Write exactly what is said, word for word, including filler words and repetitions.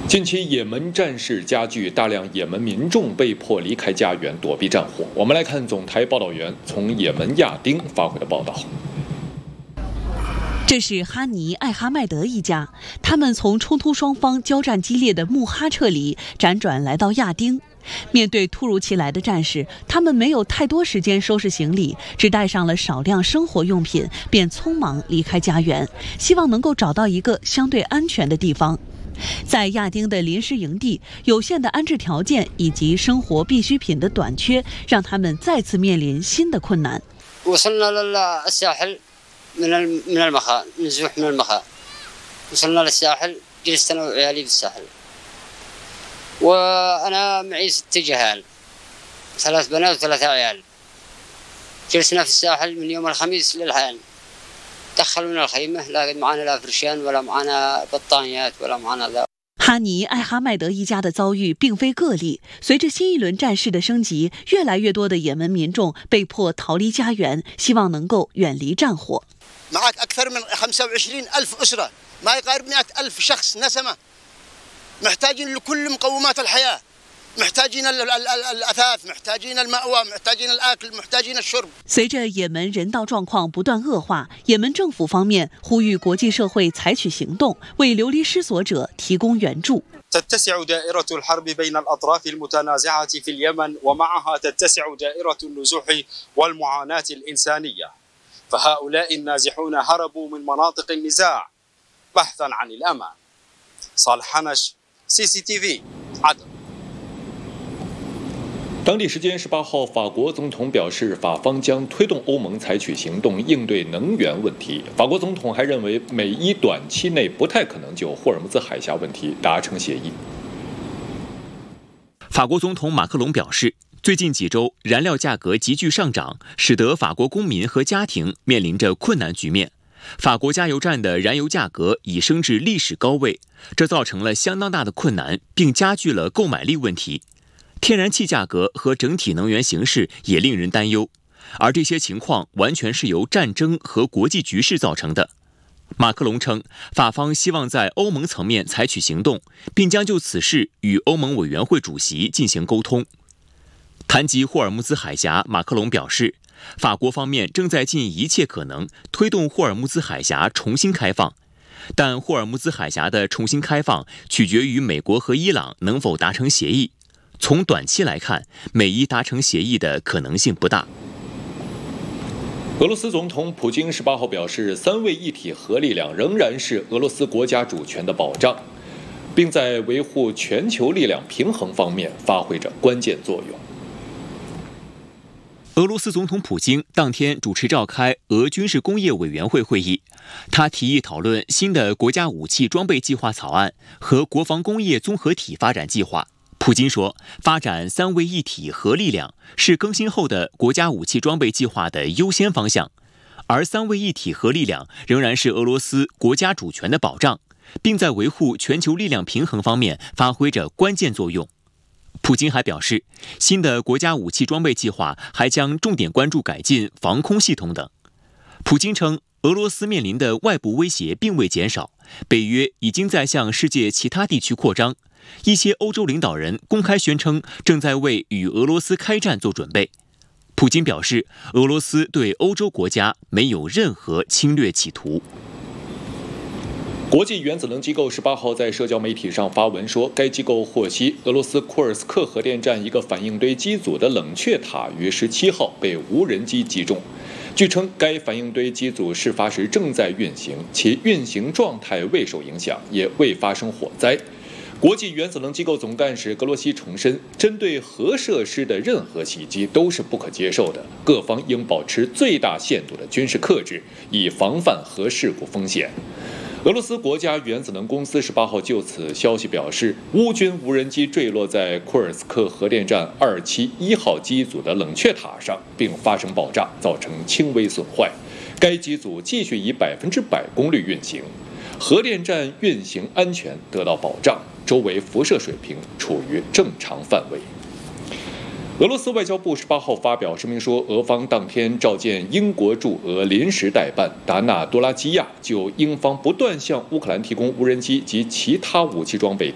近期也门战事加剧，大量也门民众被迫离开家园躲避战火。我们来看总台报道员从也门亚丁发回的报道。 这是哈尼·艾哈迈德一家，他们从冲突双方交战激烈的穆哈撤里辗转来到亚丁。面对突如其来的战事，他们没有太多时间收拾行李，只带上了少量生活用品，便匆忙离开家园，希望能够找到一个相对安全的地方。在亚丁的临时营地，有限的安置条件以及生活必需品的短缺，让他们再次面临新的困难。 وصلنا للساحل من من المخا نزوح من المخا وصلنا للساحل جلست أنا وعيالي في الساحل وأنا معي ست جهال ثلاث بنات وثلاثة عيال جلسنا في الساحل من يوم الخميس للحين دخلونا الخيمة لا معنا لا فرشان ولا معنا بطانيات ولا معنا ذا。 哈尼·艾哈迈德一家的遭遇并非个例，随着新一轮战事的升级，越来越多的也门民众被迫逃离家园，希望能够远离战火。 معك أكثر من خمسة وعشرين ألف أسرة ما يقارب مئة ألف شخص نسمة محتاجين لكل مقومات الحياة محتاجين الأثاث محتاجين المأوى محتاجين الأكل محتاجين الشرب。随着也门人道状况不断恶化，也门政府方面呼吁国际社会采取行动，为流离失所者提供援助。 تتسع دائرة الحرب بين الأطراف المتنازعة في اليمن ومعها تتسع دائرة النزوح والمعاناة الإنسانية فهؤلاء النازحون هربوا من مناطق النزاع بحثا عن الأمان. صالح حنش سي سي تي في عدن。 当地时间十八号，法国总统表示，法方将推动欧盟采取行动应对能源问题。法国总统还认为，美伊短期内不太可能就霍尔木兹海峡问题达成协议。 法国总统马克龙表示，最近几周燃料价格急剧上涨，使得法国公民和家庭面临着困难局面。法国加油站的燃油价格已升至历史高位，这造成了相当大的困难，并加剧了购买力问题。天然气价格和整体能源形势也令人担忧，而这些情况完全是由战争和国际局势造成的。马克龙称，法方希望在欧盟层面采取行动，并将就此事与欧盟委员会主席进行沟通。谈及霍尔木兹海峡，马克龙表示，法国方面正在尽一切可能推动霍尔木兹海峡重新开放，但霍尔木兹海峡的重新开放取决于美国和伊朗能否达成协议。从短期来看，美伊达成协议的可能性不大。 俄罗斯总统普京十八号表示，三位一体核力量仍然是俄罗斯国家主权的保障，并在维护全球力量平衡方面发挥着关键作用。 俄罗斯总统普京当天主持召开俄军事工业委员会会议，他提议讨论新的国家武器装备计划草案和国防工业综合体发展计划。普京说，发展三位一体核力量是更新后的国家武器装备计划的优先方向，而三位一体核力量仍然是俄罗斯国家主权的保障，并在维护全球力量平衡方面发挥着关键作用。普京还表示，新的国家武器装备计划还将重点关注改进防空系统等。普京称，俄罗斯面临的外部威胁并未减少，北约已经在向世界其他地区扩张。一些欧洲领导人公开宣称正在为与俄罗斯开战做准备。普京表示，俄罗斯对欧洲国家没有任何侵略企图。 国际原子能机构十八号在社交媒体上发文说，该机构获悉俄罗斯库尔斯克核电站一个反应堆机组的冷却塔于十七号被无人机击中。据称，该反应堆机组事发时正在运行，其运行状态未受影响，也未发生火灾。国际原子能机构总干事格罗西重申，针对核设施的任何袭击都是不可接受的，各方应保持最大限度的军事克制，以防范核事故风险。俄罗斯国家原子能公司十八号就此消息表示，乌军无人机坠落在库尔斯克核电站二七一号机组的冷却塔上，并发生爆炸，造成轻微损坏。该机组继续以百分之百功率运行，核电站运行安全得到保障，周围辐射水平处于正常范围。俄罗斯外交部十八号发表声明说，俄方当天召见英国驻俄临时代办达纳多拉基亚，就英方不断向乌克兰提供无人机及其他武器装备